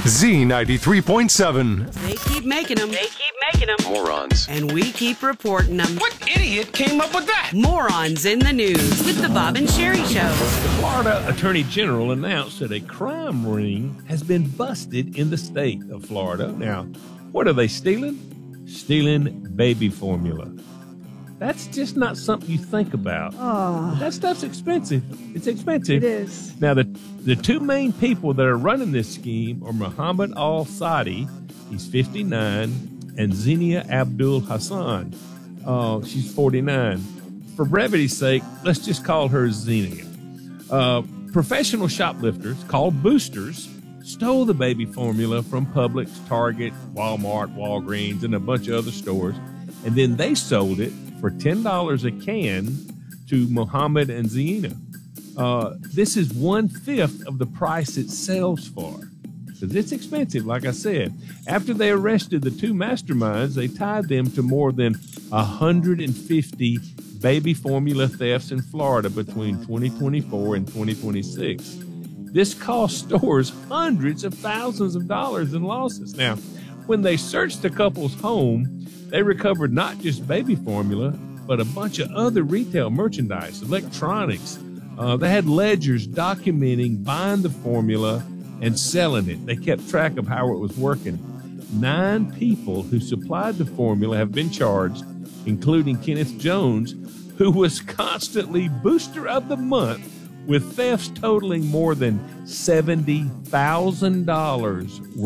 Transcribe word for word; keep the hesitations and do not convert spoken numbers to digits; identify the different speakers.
Speaker 1: Z ninety-three point seven.
Speaker 2: They keep making them. They keep making them.
Speaker 1: Morons.
Speaker 2: And we keep reporting them.
Speaker 3: What idiot came up with that?
Speaker 2: Morons in the News with the Bob and Sherry Show.
Speaker 4: The Florida Attorney General announced that a crime ring has been busted in the state of Florida. Now, what are they stealing? Stealing baby formula. That's just not something you think about.
Speaker 5: Oh.
Speaker 4: That stuff's expensive. It's expensive.
Speaker 5: It is.
Speaker 4: Now, the the two main people that are running this scheme are Muhammad Al-Sadi, he's fifty-nine, and Zenia Abdul Hassan, uh, she's forty-nine. For brevity's sake, let's just call her Zenia. Uh, professional shoplifters called boosters stole the baby formula from Publix, Target, Walmart, Walgreens, and a bunch of other stores, and then they sold it for ten dollars a can to Muhammad and Zenia. Uh, this is one-fifth of the price it sells for, because it's expensive, like I said. After they arrested the two masterminds, they tied them to more than one hundred fifty baby formula thefts in Florida between twenty twenty-four and twenty twenty-six. This cost stores hundreds of thousands of dollars in losses. Now, when they searched the couple's home, they recovered not just baby formula, but a bunch of other retail merchandise, electronics. Uh, they had ledgers documenting buying the formula and selling it. They kept track of how it was working. Nine people who supplied the formula have been charged, including Kenneth Jones, who was constantly Booster of the Month with thefts totaling more than seventy thousand dollars